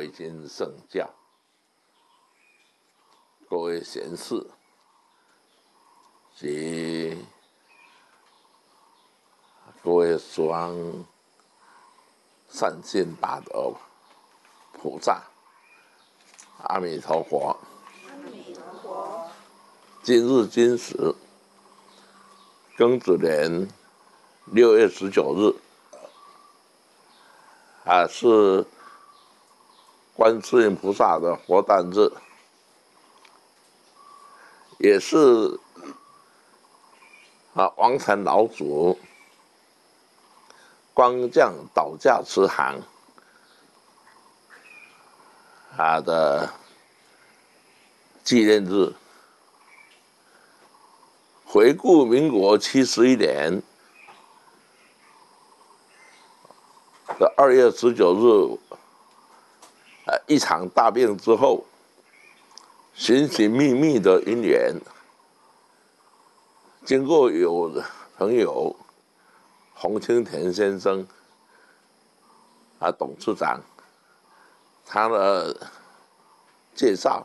维经圣教，各位贤士及各位双善心大德菩萨，阿弥陀佛。 阿弥陀佛。 今日今时，庚子年6月19日，是观世音菩萨的活诞日，也是王禅老祖光降导驾慈航的纪念日。回顾民国71年的2月19日，一场大病之后，寻寻觅觅的因缘，经过有朋友洪清田先生董事长他的介绍，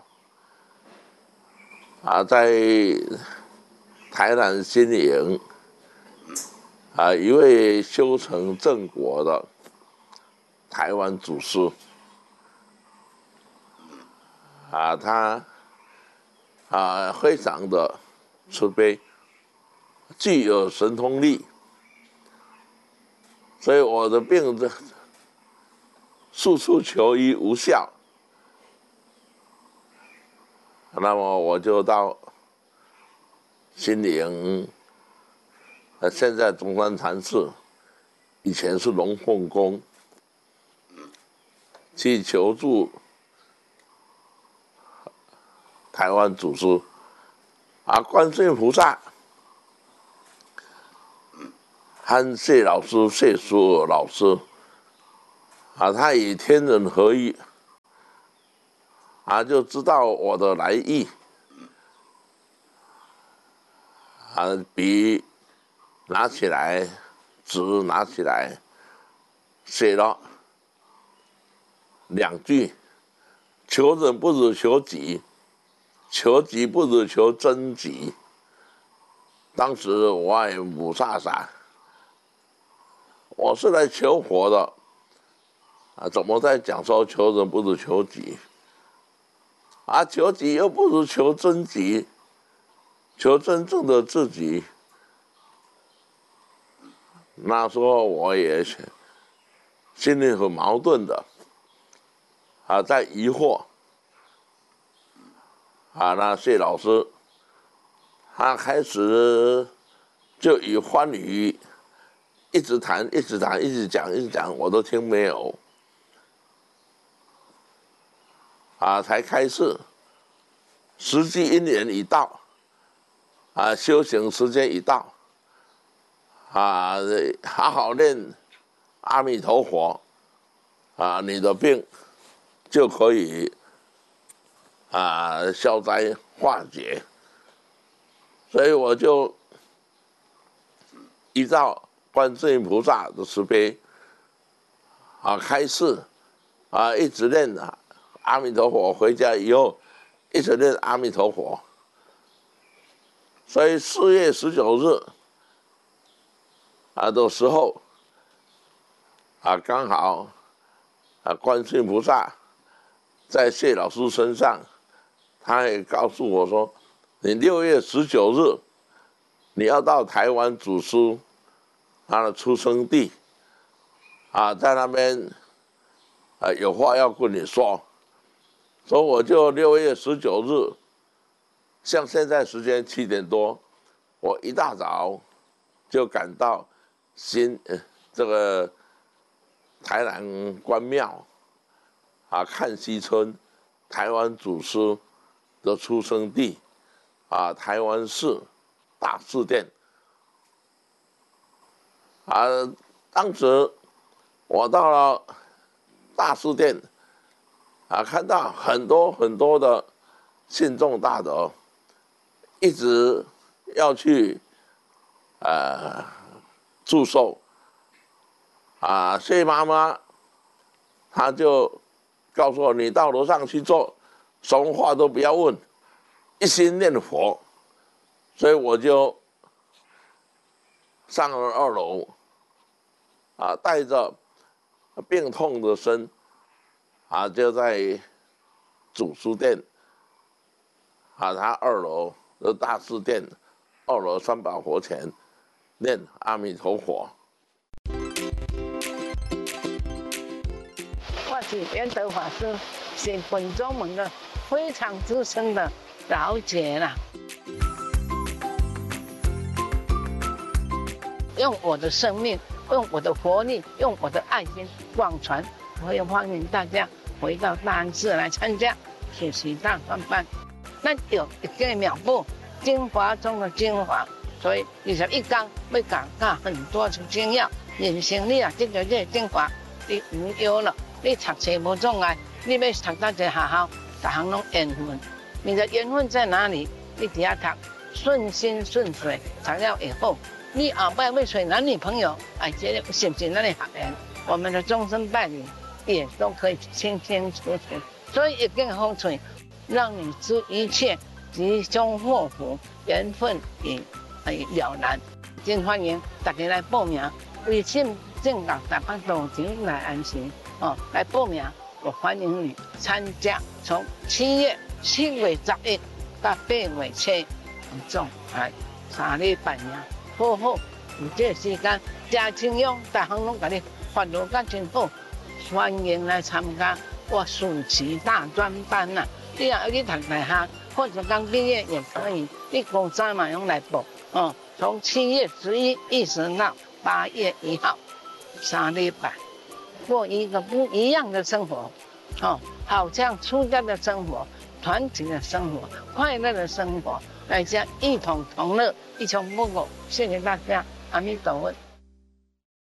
在台南新营一位修成正果的台湾祖师他非常的慈悲，具有神通力，所以我的病处处求医无效，那么我就到新营，现在中山禅寺，以前是龙凤宫，去求助台湾祖师观世音菩萨和谢老师、谢淑尔老师他以天人合一就知道我的来意笔拿起来，纸拿起来，写了2句：求人不如求己，求己不如求真己。当时我也不傻傻，我是来求佛的怎么在讲说求人不如求己求己又不如求真己，求真正的自己。那时候我也心里很矛盾的在疑惑那谢老师他开始就以欢语一直谈一直谈，一直讲，我都听没有才开始实际因缘已到修行时间已到好好念阿弥陀佛你的病就可以消灾化解。所以我就依照观世音菩萨的慈悲开示一直念阿弥陀佛，回家以后一直念阿弥陀佛。所以4月19日的时候刚好观世音菩萨在谢老师身上，他也告诉我说，你6月19日你要到台湾祖师他的出生地在那边有话要跟你说。所以我就6月19日，像现在时间7点多，我一大早就赶到这个台南关庙看西村台湾祖师的出生地台湾市大士殿当时我到了大士殿看到很多的信众大德一直要去祝寿谢妈妈她就告诉我你到楼上去做，什么话都不要问，一心念佛。所以我就上了2楼，带着病痛的身，就在主书殿，他2楼的大士殿，2楼三宝佛前念阿弥陀佛。 我是圆德法师，是本宗门的非常资深的老姐啦。用我的生命，用我的活力，用我的爱心广传，我也欢迎大家回到大安寺来参加学习大专班。咱有一个妙步，精华中的精华，所以21天要教很多的精要。人生你这个精华，你唔要了，你读册无障碍，你要读到一个学校，大行拢缘分。你的缘分在哪里？你底下读，顺心顺水，读了以后。你后摆要找男女朋友，这个是不是咱的学员？我们的终身伴侣也都可以清清楚楚。所以一定好处，让你知一切吉凶祸福，缘分也了然。真欢迎大家来报名，微信正港台北道场来安心来报名，我欢迎你参加。从7月11到8月7，总3礼拜呀。好好，有这个时间，真清幽，大行拢甲你发落甲真好，欢迎来参加我暑期大专班呐！你若要去读大学，或者刚毕业也可以，你高三嘛用来报从7月11一直到8月1号，3礼拜，过一个不一样的生活好像出家的生活、团体的生活、快乐的生活。大家一同同乐，一穷不苟。谢谢大家，阿弥陀佛。